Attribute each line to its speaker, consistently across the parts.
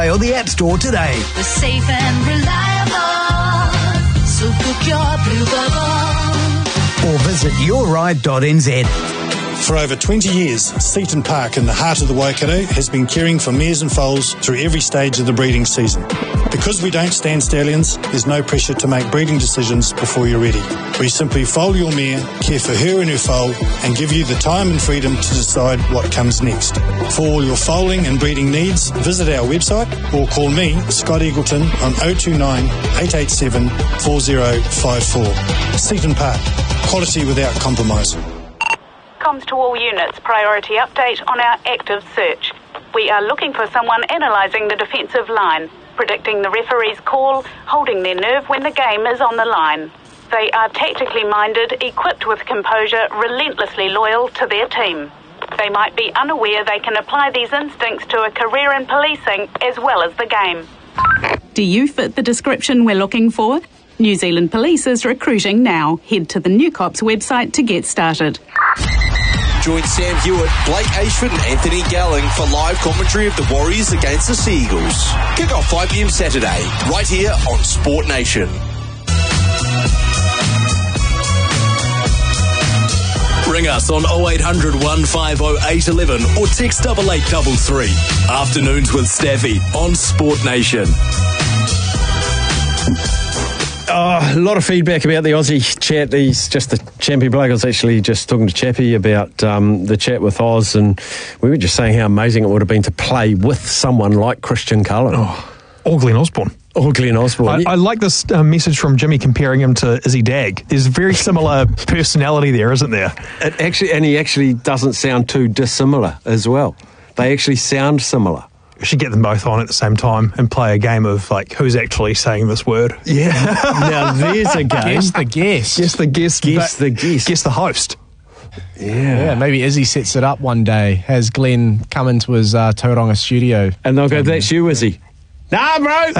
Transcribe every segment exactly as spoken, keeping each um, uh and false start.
Speaker 1: or the App Store today.
Speaker 2: We're safe and reliable, so book your Blue Bubble.
Speaker 1: Or visit your ride dot n z.
Speaker 3: For over twenty years, Seaton Park in the heart of the Waikato has been caring for mares and foals through every stage of the breeding season. Because we don't stand stallions, there's no pressure to make breeding decisions before you're ready. We simply foal your mare, care for her and her foal, and give you the time and freedom to decide what comes next. For all your foaling and breeding needs, visit our website or call me, Scott Eagleton, on oh two nine, eight eight seven, four oh five four. Seaton Park, quality without compromise.
Speaker 4: Comms to all units, priority update on our active search. We are looking for someone analysing the defensive line, predicting the referee's call, holding their nerve when the game is on the line. They are tactically minded, equipped with composure, relentlessly loyal to their team. They might be unaware they can apply these instincts to a career in policing as well as the game.
Speaker 5: Do you fit the description we're looking for? New Zealand Police is recruiting now. Head to the New Cops website to get started.
Speaker 6: Join Sam Hewitt, Blake Ashford and Anthony Galling for live commentary of the Warriors against the Sea Eagles. Kick off five p m Saturday, right here on Sport Nation. Ring us on oh eight hundred, one five oh, eight one one or text double eight double three. Afternoons with Staffy on Sport Nation.
Speaker 7: Oh, a lot of feedback about the Aussie chat. He's just a champy bloke. I was actually just talking to Chappie about um, the chat with Oz, and we were just saying how amazing it would have been to play with someone like Christian Cullen.
Speaker 8: Oh, or Glenn Osborne.
Speaker 7: Or Glenn Osborne.
Speaker 8: I, I like this uh, message from Jimmy comparing him to Izzy Dag. There's very similar personality there, isn't there?
Speaker 7: It actually, and he actually doesn't sound too dissimilar as well. They actually sound similar.
Speaker 8: We should get them both on at the same time and play a game of, like, who's actually saying this word.
Speaker 7: Yeah. Now, there's a game.
Speaker 9: Guess the guest.
Speaker 8: Guess the guest.
Speaker 7: Guess the guest.
Speaker 8: Guess the host.
Speaker 7: Yeah.
Speaker 9: Yeah, maybe Izzy sets it up one day, has Glenn come into his uh, Tauranga studio.
Speaker 7: And they'll go, that's you, Izzy. Nah, bro.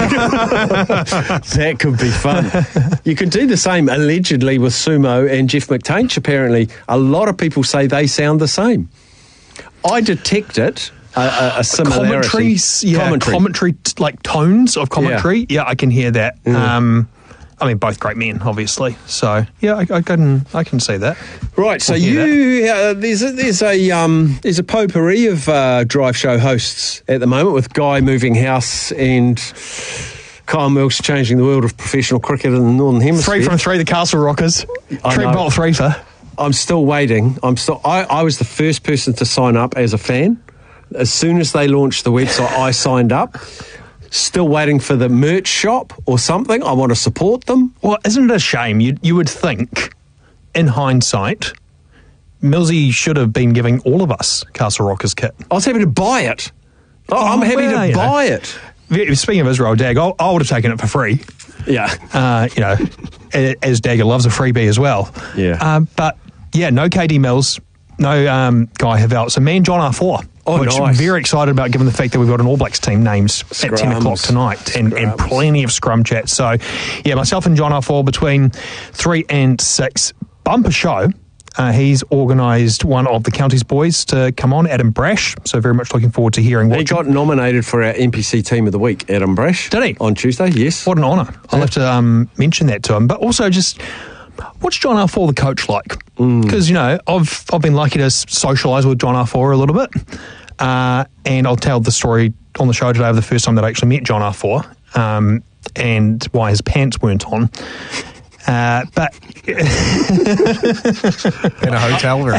Speaker 7: That could be fun. You could do the same, allegedly, with Sumo and Jeff McTainch, apparently. A lot of people say they sound the same. I detect it. A, a, a similarity.
Speaker 8: Commentaries, yeah, commentary, commentary t- like tones of commentary. Yeah, yeah I can hear that. Mm. Um, I mean, both great men, obviously. So, yeah, I, I can, I can see that.
Speaker 7: Right. So you, uh, there's a, there's a um, there's a potpourri of uh, drive show hosts at the moment, with Guy moving house and Kyle Milks changing the world of professional cricket in the Northern Hemisphere.
Speaker 8: Three from three, the Castle Rockers. Trent Bolt three for.
Speaker 7: I'm still waiting. I'm still. I, I was the first person to sign up as a fan. As soon as they launched the website, I signed up. Still waiting for the merch shop or something. I want to support them.
Speaker 8: Well, isn't it a shame? You you would think, in hindsight, Millsy should have been giving all of us Castle Rockers kit.
Speaker 7: I was happy to buy it. Oh, I'm happy well, to buy know.
Speaker 8: it. Speaking of Israel Dag, I, I would have taken it for free.
Speaker 7: Yeah.
Speaker 8: Uh, you know, as Dagger loves a freebie as well.
Speaker 7: Yeah.
Speaker 8: Um, but, yeah, no K D Mills, no um, Guy Havel. So me and John R four.
Speaker 7: Oh,
Speaker 8: which
Speaker 7: nice.
Speaker 8: I'm very excited about, given the fact that we've got an All Blacks team named Scrums. At ten o'clock tonight, and, and plenty of scrum chat. So, yeah, myself and John R four between three and six. Bumper show. Uh, he's organised one of the county's boys to come on, Adam Brash. So very much looking forward to hearing what...
Speaker 7: He got nominated for our N P C Team of the Week, Adam Brash.
Speaker 8: Did he?
Speaker 7: On Tuesday, yes.
Speaker 8: What an honour. I'll have to um, mention that to him. But also just... What's John R four, the coach, like? Because, mm. you know, I've I've been lucky to socialise with John R four a little bit. Uh, and I'll tell the story on the show today of the first time that I actually met John R four um, and why his pants weren't on. Uh, but
Speaker 9: in a hotel room.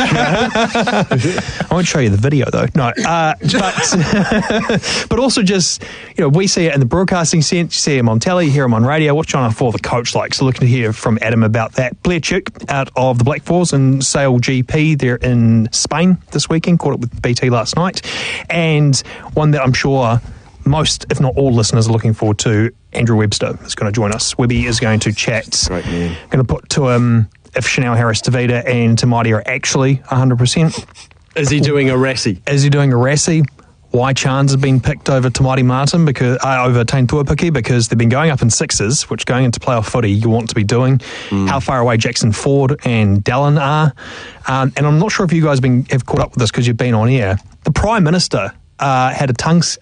Speaker 8: I won't show you the video though. No, uh, but but also just, you know, we see it in the broadcasting sense. You see him on telly, hear him on radio. What's John R four, the coach, like? So looking to hear from Adam about that. Blair Chick out of the Black Fours and Sale G P. They're in Spain this weekend. Caught up with B T last night, and one that I'm sure most, if not all, listeners are looking forward to. Andrew Webster is going to join us. Webby is going to chat.
Speaker 7: Great man.
Speaker 8: Going to put to him if Chanel Harris-Tavita and Tamati are actually one hundred percent.
Speaker 7: Is he doing a Rassie?
Speaker 8: Is he doing a Rassie? Why Chance has been picked over Tamati Martin, because uh, over Tane Tuapiki, because they've been going up in sixes, which going into playoff footy you want to be doing. Mm. How far away Jackson Ford and Dallin are. Um, and I'm not sure if you guys been, have caught up with this because you've been on air. The Prime Minister Uh, had a tongue